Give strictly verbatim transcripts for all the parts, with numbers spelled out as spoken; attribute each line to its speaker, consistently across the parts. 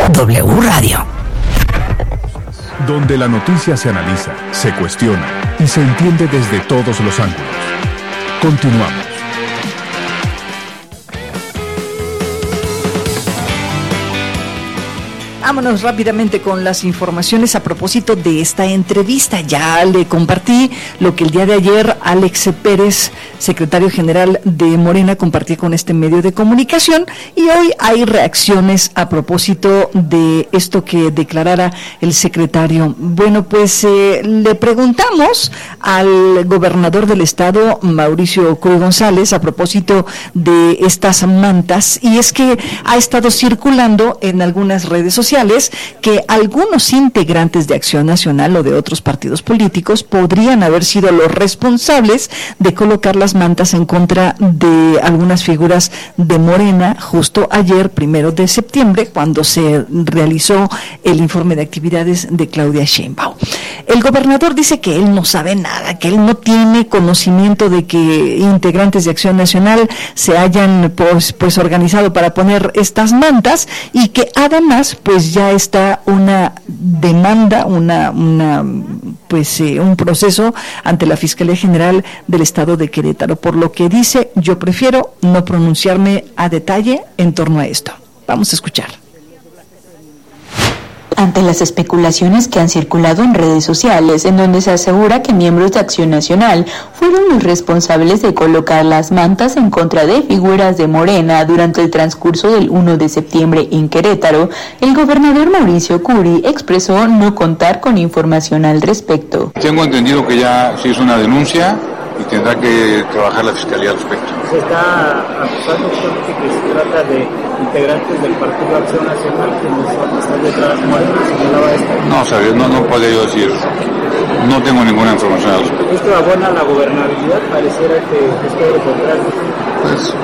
Speaker 1: W Radio.
Speaker 2: Donde la noticia se analiza, se cuestiona y se entiende desde todos los ángulos. Continuamos.
Speaker 1: Vámonos rápidamente con las informaciones a propósito de esta entrevista. Ya le compartí lo que el día de ayer Alex Pérez, secretario general de Morena, compartía con este medio de comunicación, y hoy hay reacciones a propósito de esto que declarara el secretario. Bueno, pues eh, le preguntamos al gobernador del estado, Mauricio Curi González, a propósito de estas mantas, y es que ha estado circulando en algunas redes sociales que algunos integrantes de Acción Nacional o de otros partidos políticos podrían haber sido los responsables de colocar las mantas en contra de algunas figuras de Morena justo ayer, primero de septiembre, cuando se realizó el informe de actividades de Claudia Sheinbaum. El gobernador dice que él no sabe nada, que él no tiene conocimiento de que integrantes de Acción Nacional se hayan pues, pues organizado para poner estas mantas, y que además pues ya está una demanda, una, una pues eh, un proceso ante la Fiscalía General del Estado de Querétaro, por lo que dice: yo prefiero no pronunciarme a detalle en torno a esto. Vamos a escuchar.
Speaker 3: Ante las especulaciones que han circulado en redes sociales, en donde se asegura que miembros de Acción Nacional fueron los responsables de colocar las mantas en contra de figuras de Morena durante el transcurso del primero de septiembre en Querétaro, el gobernador Mauricio Curi expresó no contar con información al respecto.
Speaker 4: Tengo entendido que ya se hizo una denuncia y tendrá que trabajar la Fiscalía al respecto.
Speaker 5: Se está acusando que se trata de integrantes del Partido Acción Nacional que están detrás de Morena, señalaba esto.
Speaker 4: No, sabes, no, no podría yo decir, no tengo ninguna información al respecto.
Speaker 5: ¿Esto abona la gobernabilidad? Pareciera que es todo lo contrario.
Speaker 4: Pues,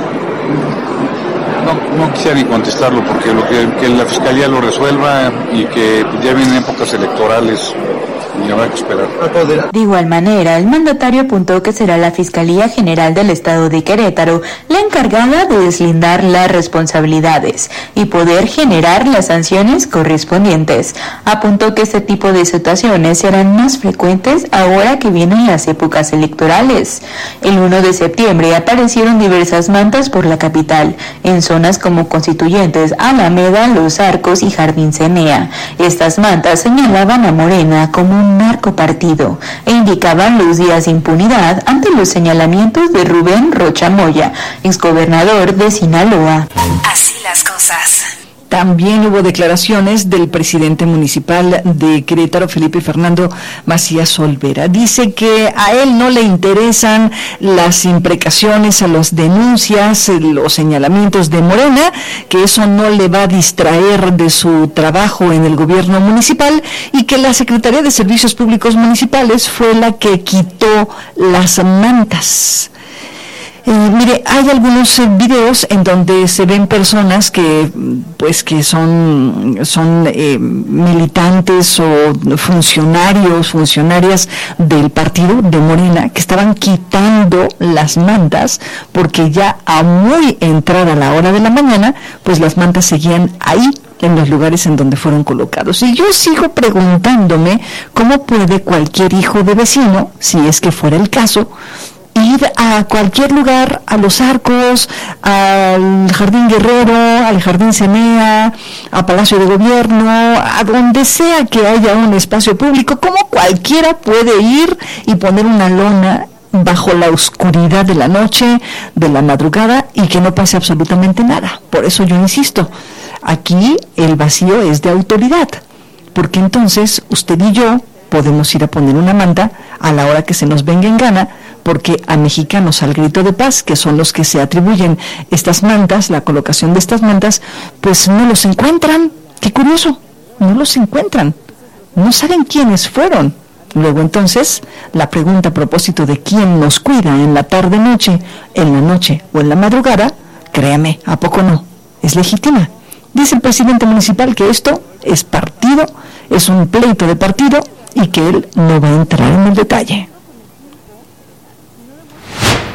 Speaker 4: no, no quisiera ni contestarlo, porque lo que, que la Fiscalía lo resuelva, y que ya vienen épocas electorales y habrá que esperar.
Speaker 3: De igual manera, el mandatario apuntó que será la Fiscalía General del Estado de Querétaro la encargada de deslindar las responsabilidades y poder generar las sanciones correspondientes. Apuntó que este tipo de situaciones serán más frecuentes ahora que vienen las épocas electorales. El primero de septiembre aparecieron diversas mantas por la capital, en zonas como Constituyentes, Alameda, Los Arcos y Jardín Cenea. Estas mantas señalaban a Morena como un narcopartido e indicaban los días de impunidad ante los señalamientos de Rubén Rocha Moya, exgobernador de Sinaloa.
Speaker 1: Así las cosas. También hubo declaraciones del presidente municipal de Querétaro, Felipe Fernando Macías Olvera. Dice que a él no le interesan las imprecaciones a las denuncias, los señalamientos de Morena, que eso no le va a distraer de su trabajo en el gobierno municipal, y que la Secretaría de Servicios Públicos Municipales fue la que quitó las mantas. Eh, mire, hay algunos eh, videos en donde se ven personas que, pues, que son, son eh, militantes o funcionarios, funcionarias del partido de Morena, que estaban quitando las mantas, porque ya a muy entrada la hora de la mañana, pues las mantas seguían ahí, en los lugares en donde fueron colocados. Y yo sigo preguntándome cómo puede cualquier hijo de vecino, si es que fuera el caso, ir a cualquier lugar, a Los Arcos, al Jardín Guerrero, al Jardín Cenea, a Palacio de Gobierno, a donde sea que haya un espacio público. ¿Cómo cualquiera puede ir y poner una lona bajo la oscuridad de la noche, de la madrugada, y que no pase absolutamente nada? Por eso yo insisto, aquí el vacío es de autoridad, porque entonces usted y yo podemos ir a poner una manta a la hora que se nos venga en gana, porque a Mexicanos al Grito de Paz, que son los que se atribuyen estas mantas, la colocación de estas mantas, pues no los encuentran. Qué curioso, no los encuentran, no saben quiénes fueron. Luego entonces, la pregunta a propósito de quién nos cuida en la tarde-noche, en la noche o en la madrugada, créame, ¿a poco no? Es legítima. Dice el presidente municipal que esto es partido, es un pleito de partido, y que él no va a entrar en el detalle.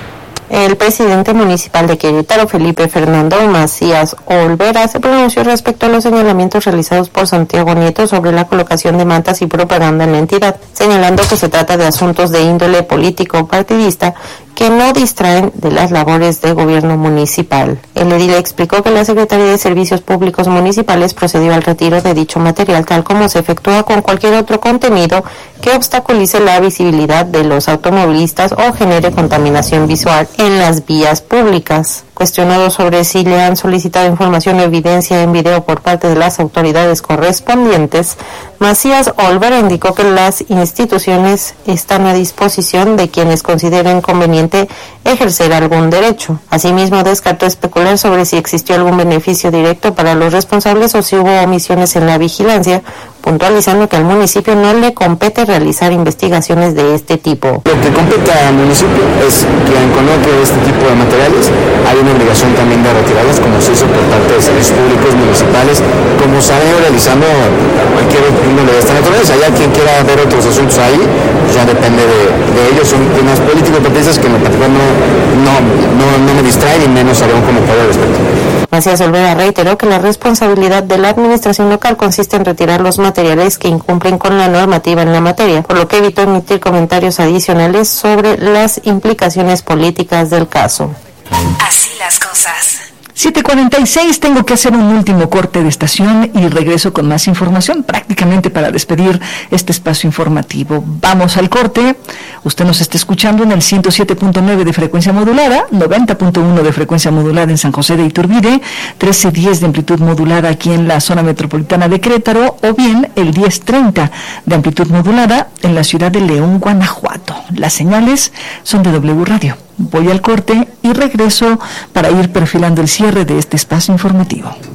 Speaker 6: El presidente municipal de Querétaro, Felipe Fernando Macías Olvera, se pronunció respecto a los señalamientos realizados por Santiago Nieto sobre la colocación de mantas y propaganda en la entidad, señalando que se trata de asuntos de índole político partidista que no distraen de las labores de gobierno municipal. El edil explicó que la Secretaría de Servicios Públicos Municipales procedió al retiro de dicho material tal como se efectúa con cualquier otro contenido que obstaculice la visibilidad de los automovilistas o genere contaminación visual en las vías públicas. Cuestionado sobre si le han solicitado información o evidencia en video por parte de las autoridades correspondientes, Macías Olvera indicó que las instituciones están a disposición de quienes consideren conveniente ejercer algún derecho. Asimismo, descartó especular sobre si existió algún beneficio directo para los responsables o si hubo omisiones en la vigilancia, puntualizando que al municipio no le compete realizar investigaciones de este tipo.
Speaker 7: Lo que compete al municipio es quien conoce este tipo de materiales. Hay una obligación también de retirarlos, como se hizo por parte de servicios públicos municipales, como se ha ido realizando cualquier índole de esta naturaleza. Allá quien quiera ver otros asuntos ahí, pues ya depende de, de ellos. Son temas políticos partidistas que en lo particular no, no, no, no me distraen y menos haré un comentario al respecto.
Speaker 6: Macías Olvera reiteró que la responsabilidad de la administración local consiste en retirar los materiales que incumplen con la normativa en la materia, por lo que evitó emitir comentarios adicionales sobre las implicaciones políticas del caso.
Speaker 8: Así las cosas.
Speaker 1: siete cuarenta y seis, tengo que hacer un último corte de estación y regreso con más información, prácticamente para despedir este espacio informativo. Vamos al corte. Usted nos está escuchando en el ciento siete punto nueve de frecuencia modulada, noventa punto uno de frecuencia modulada en San José de Iturbide, trece diez de amplitud modulada aquí en la zona metropolitana de Querétaro, o bien el diez treinta de amplitud modulada en la ciudad de León, Guanajuato. Las señales son de W Radio. Voy al corte y regreso para ir perfilando el cierre de este espacio informativo.